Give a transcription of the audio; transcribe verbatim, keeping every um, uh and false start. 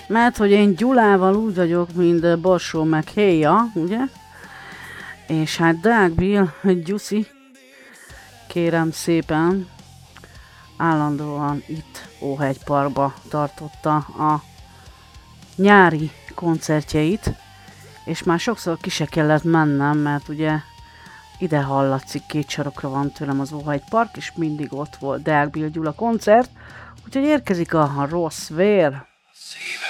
Mert hogy én Gyulával úgy vagyok, mint Borsó meg Héja, ugye? És hát Deák Bill, Gyuszi, kérem szépen, állandóan itt Óhegyparkba tartotta a nyári koncertjeit, és már sokszor ki se kellett mennem, mert ugye ide hallatszik, két sarokra van tőlem az Óhegypark, és mindig ott volt Deák Bill Gyula koncert, úgyhogy érkezik a rossz vér. Szíve.